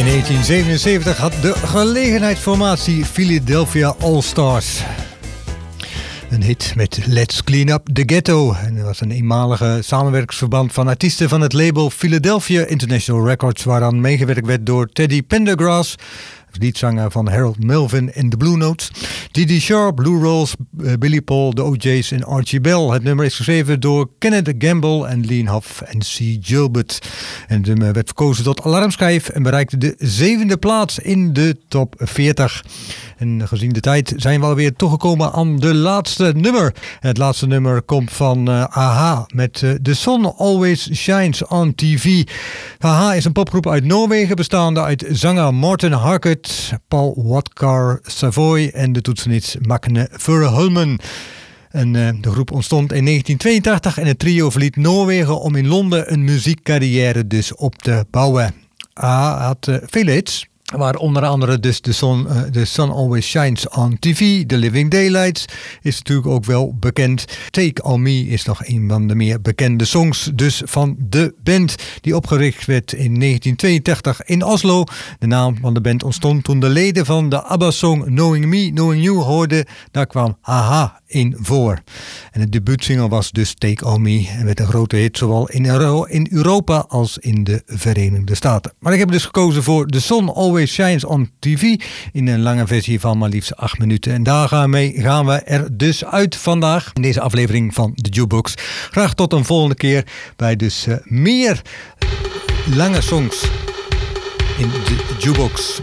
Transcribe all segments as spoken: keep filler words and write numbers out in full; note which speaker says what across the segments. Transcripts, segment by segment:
Speaker 1: In negentien zevenenzeventig had de gelegenheidsformatie Philadelphia All-Stars een hit met Let's Clean Up the Ghetto. En dat was een eenmalige samenwerkingsverband van artiesten van het label Philadelphia International Records, waaraan meegewerkt werd door Teddy Pendergrass, liedzanger van Harold Melvin en de Blue Notes, Dee Dee Sharp, Lou Rawls, Billy Paul, de O J's en Archie Bell. Het nummer is geschreven door Kenneth Gamble en Lean Huff en C. Gilbert. En het nummer werd verkozen tot alarmschijf en bereikte de zevende plaats in de top veertig. En gezien de tijd zijn we alweer toegekomen aan de laatste nummer. En het laatste nummer komt van uh, A H met uh, The Sun Always Shines on T V. A H is een popgroep uit Noorwegen, bestaande uit zanger Morten Harket, Paul Watkar Savoy en de toetsenist Magne Verhulmen. En, uh, de groep ontstond in negentien tweeëntachtig en het trio verliet Noorwegen om in Londen een muziekcarrière dus op te bouwen. A H had uh, vele hits, waar onder andere dus The Sun, uh, The Sun Always Shines on T V, The Living Daylights is natuurlijk ook wel bekend. Take On Me is nog een van de meer bekende songs dus van de band, die opgericht werd in negentien tweeëntachtig in Oslo. De naam van de band ontstond toen de leden van de ABBA-song Knowing Me, Knowing You hoorden. Daar kwam A H in voor. En de debuutsingle was dus Take On Me en werd een grote hit zowel in, Euro- in Europa als in de Verenigde Staten. Maar ik heb dus gekozen voor The Sun Always Shines on T V in een lange versie van maar liefst acht minuten. En daar gaan, mee, gaan we er dus uit vandaag in deze aflevering van de Jukebox. Graag tot een volgende keer bij dus uh, meer lange songs in de Jukebox.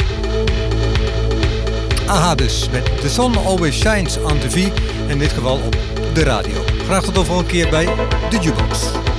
Speaker 1: Aha dus, met The Sun Always Shines on T V, in dit geval op de radio. Graag tot de volgende keer bij de Jukebox.